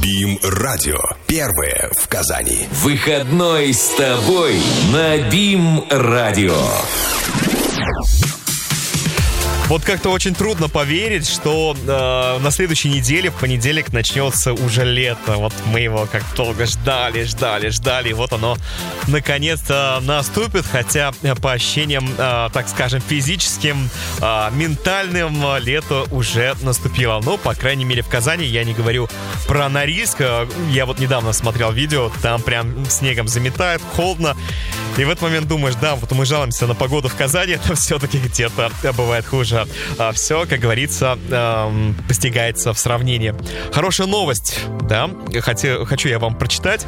БИМ-радио. Первое в Казани. Выходной с тобой на БИМ-радио. Вот как-то очень трудно поверить, что на следующей неделе, в понедельник, начнется уже лето. Вот мы его как долго ждали. И вот оно наконец-то наступит. Хотя по ощущениям, так скажем, физическим, ментальным, лето уже наступило. Ну, по крайней мере, в Казани. Я не говорю про Норильск. Я вот недавно смотрел видео. Там прям снегом заметает, холодно. И в этот момент думаешь, да, вот мы жалуемся на погоду в Казани, но все-таки где-то бывает хуже. Все, как говорится, постигается в сравнении. Хорошая новость, да, хочу я вам прочитать.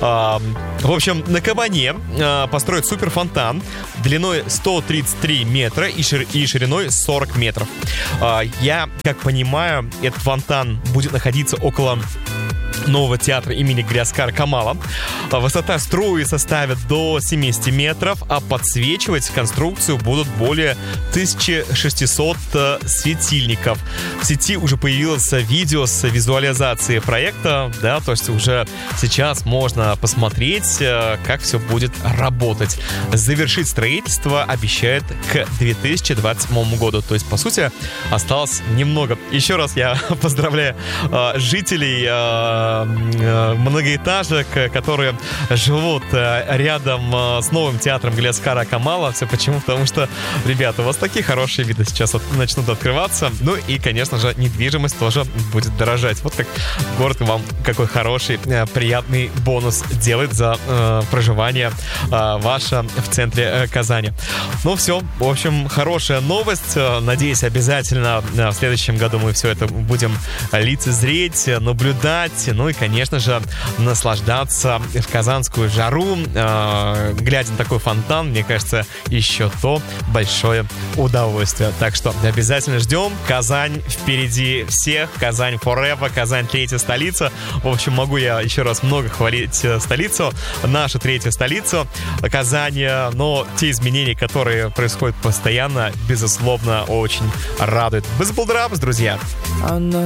В общем, на Кабане построят суперфонтан длиной 133 метра и шириной 40 метров. Я, как понимаю, этот фонтан будет находиться около нового театра имени Гаскара Камала. Высота струи составит до 70 метров, а подсвечивать конструкцию будут более 1600 светильников. В сети уже появилось видео с визуализацией проекта, да, то есть уже сейчас можно посмотреть, как все будет работать. Завершить строительство обещают к 2027 году, то есть, по сути, осталось немного. Еще раз я поздравляю жителей многоэтажек, которые живут рядом с новым театром Гаскара Камала. Все почему? Потому что, ребята, у вас такие хорошие виды сейчас начнут открываться. Ну и, конечно же, недвижимость тоже будет дорожать. Вот как город вам какой хороший, приятный бонус делает за проживание ваше в центре Казани. Ну все, в общем, хорошая новость. Надеюсь, обязательно в следующем году мы все это будем лицезреть, наблюдать, ну и, конечно же, наслаждаться в казанскую жару, глядя на такой фонтан, мне кажется, еще то большое удовольствие. Так что обязательно ждем. Казань впереди всех. Казань forever. Казань третья столица. В общем, могу я еще раз много хвалить столицу. Нашу третью столицу Казань. Но те изменения, которые происходят постоянно, безусловно, очень радуют. Бызбулдрабс, друзья!